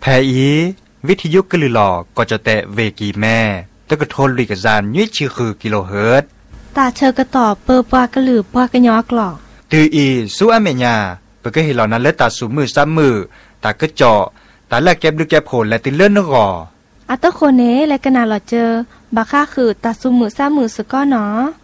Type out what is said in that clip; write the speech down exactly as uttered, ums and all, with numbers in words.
แพอีวิทยุกลือหลอก็จะแตะเวกีแม่ตะกะโทนลิกจานยุ้ยชื่อคือกิโลเฮิรตซ์ตาเชอกระต่อเปอปากระหลือปากระยอกหลอกตืออีสู้อเมญาเปก็เห็นเหล่านั้นและตาสูมือซ้ำมือตากระเจาะตาแลกแก็บดูแก็บโผลและติเลื่อนนกออัตโคเนและกนาหลอเจอบาค่าคือตาสูมือซ้ำมือสก้อหนอ